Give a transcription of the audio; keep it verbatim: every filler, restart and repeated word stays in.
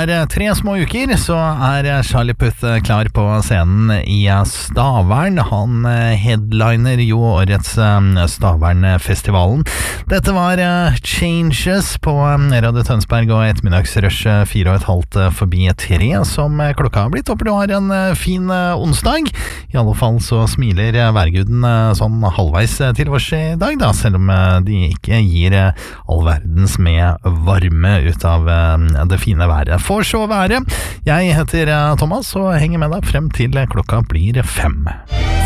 bare tre små uker så er Charlie Puth klar på scenen i Stavern. Han headliner jo årets Stavernfestivalen. Dette var Changes på Radio Tønsberg og ettermiddagsrush fire og et halvt forbi tre, som klokka har blitt. Håper du har en fin onsdag. I alle fall så smiler værguden sånn halvveis til oss i dag, da, selv om de ikke gir all verdens med varme ut av det fine været. Får så være. Jeg heter Thomas og henger med deg frem til klokka blir fem.